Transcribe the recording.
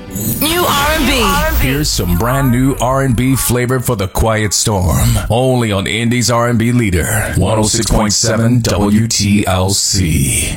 New R&B. Here's some brand new R&B flavor for the quiet storm. Only on Indies R&B Leader, 106.7 WTLC.